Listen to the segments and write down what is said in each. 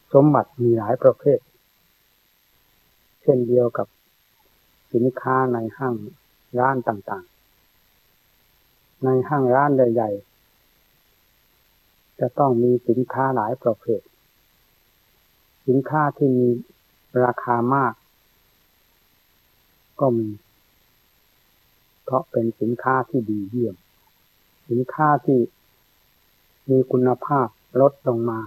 สมบัติมีหลายประเภทเช่นเดียวกับสินค้าในห้างร้านต่างๆในห้างร้านใหญ่ๆจะต้องมีสินค้าหลายประเภทสินค้าที่มีราคามากก็มีเพราะเป็นสินค้าที่ดีเยี่ยมสินค้าที่มีคุณภาพลดลงมา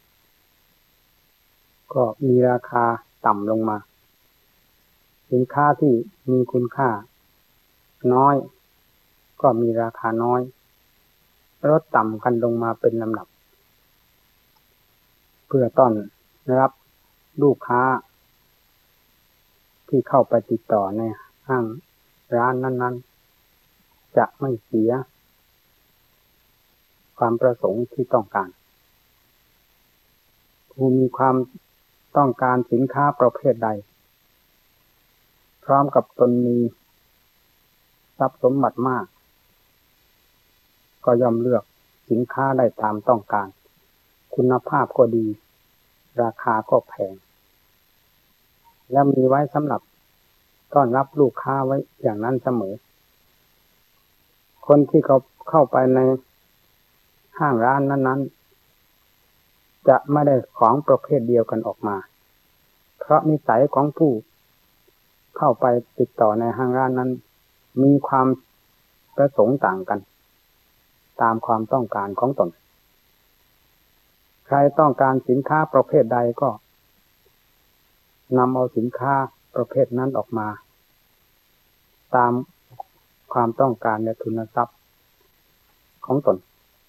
ก็มีราคาต่ำลงมาสินค้าที่มีคุณค่าน้อยก็มีราคาน้อยลดต่ำกันลงมาเป็นลำดับเพื่อต้อนรับลูกค้าที่เข้าไปติดต่อในห้างร้านนั้นๆจะไม่เสียความประสงค์ที่ต้องการผู้มีความต้องการสินค้าประเภทใดพร้อมกับตนมีทรัพย์สมบัติมากก็ย่อมเลือกสินค้าได้ตามต้องการคุณภาพก็ดีราคาก็แพงและมีไว้สำหรับต้อนรับลูกค้าไว้อย่างนั้นเสมอคนที่เขาเข้าไปในห้างร้านนั้นๆจะไม่ได้ของประเภทเดียวกันออกมาเพราะนิสัยของผู้เข้าไปติดต่อในห้างร้านนั้นมีความประสงค์ต่างกันตามความต้องการของตนใครต้องการสินค้าประเภทใดก็นำเอาสินค้าประเภทนั้นออกมาตามความต้องการและทุนทรัพย์ของตน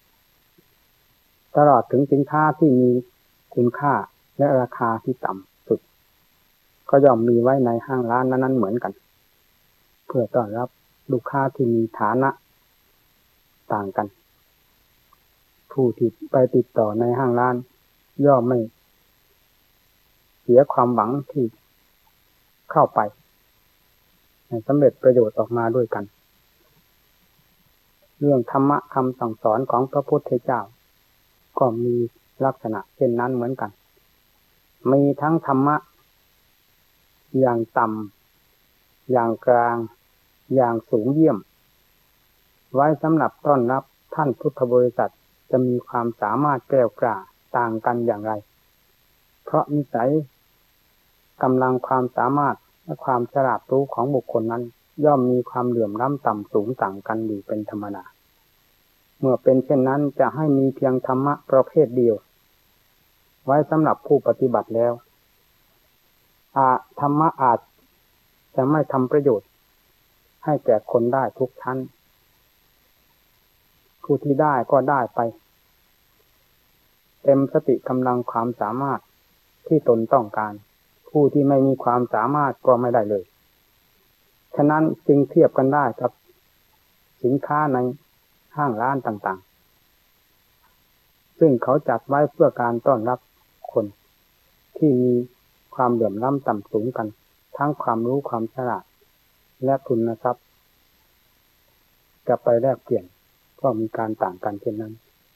ตลอดถึงสินค้าที่มีคุณค่าและราคาที่ต่ำสุดก็ย่อมมีไว้ในห้างร้านนั้นเหมือนกันเพื่อต้อนรับลูกค้าที่มีฐานะต่างกันผู้ที่ไปติดต่อในห้างร้านย่อมไม่เสียความหวังที่เข้าไปให้สำเร็จประโยชน์ออกมาด้วยกันเรื่องธรรมะคำสั่งสอนของพระพุทธเจ้าก็มีลักษณะเช่นนั้นเหมือนกันมีทั้งธรรมะอย่างต่ำอย่างกลางอย่างสูงเยี่ยมไว้สำหรับต้อนรับท่านพุทธบริษัทจะมีความสามารถแกล้วกล้าต่างกันอย่างไรเพราะนิสัยกำลังความสามารถและความฉลาดรู้ของบุคคลนั้นย่อมมีความเหลื่อมล้ำต่ำสูงต่างกันอยู่เป็นธรรมดาเมื่อเป็นเช่นนั้นจะให้มีเพียงธรรมะประเภทเดียวไว้สำหรับผู้ปฏิบัติแล้วธรรมะอาจจะไม่ทำประโยชน์ให้แก่คนได้ทุกชั้นผู้ที่ได้ก็ได้ไปเต็มสติกำลังความสามารถที่ตนต้องการผู้ที่ไม่มีความสามารถก็ไม่ได้เลยฉะนั้นจึงเทียบกันได้กับสินค้าในห้างร้านต่างๆซึ่งเขาจัดไว้เพื่อการต้อนรับคนที่มีความเหลื่อมล้ำต่ำสูงกันทั้งความรู้ความฉลาดและทุนทรัพย์จะไปแลกเปลี่ยนก็มีการต่างกันเช่นนั้น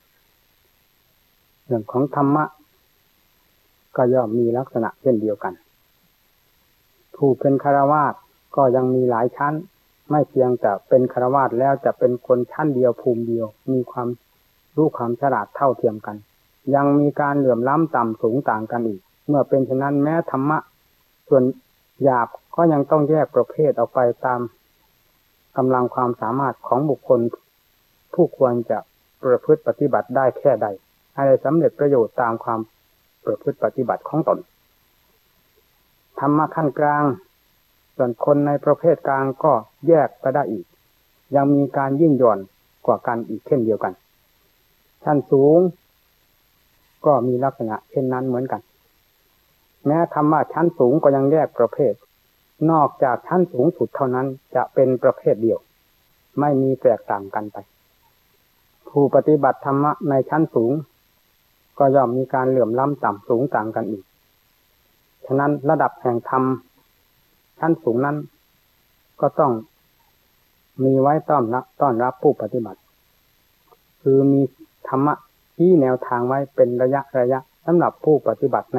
เรื่องของธรรมะก็ย่อมมีลักษณะเช่นเดียวกันผู้เป็นฆราวาสก็ยังมีหลายชั้นไม่เพียงแต่เป็นฆราวาสแล้วจะเป็นคนชั้นเดียวภูมิเดียวมีความรู้ความฉลาดเท่าเทียมกันยังมีการเหลื่อมล้ำต่ำสูงต่างกันอีกเมื่อเป็นเช่นนั้นแม้ธรรมะส่วนหยาบก็ยังต้องแยกประเภทออกไปตามกำลังความสามารถของบุคคลผู้ควรจะประพฤติปฏิบัติได้แค่ใดให้ได้สำเร็จประโยชน์ตามความประพฤติปฏิบัติของตนธรรมะขั้นกลางส่วนคนในประเภทกลางก็แยกไปได้อีกยังมีการยิ่งหย่อนกว่ากันอีกเช่นเดียวกันชั้นสูงก็มีลักษณะเช่นนั้นเหมือนกันแม้ธรรมะชั้นสูงก็ยังแยกประเภทนอกจากชั้นสูงสุดเท่านั้นจะเป็นประเภทเดียวไม่มีแตกต่างกันไปผู้ปฏิบัติธรรมะในชั้นสูงก็ย่อมมีการเหลื่อมล้ำต่ำสูงต่างกันอีกฉะนั้นระดับแห่งธรรมชั้นสูงนั้นก็ต้องมีไว้ต้อนรับผู้ปฏิบัติคือมีธรรมะที่แนวทางไว้เป็นระยะสำหรับผู้ปฏิบัติใน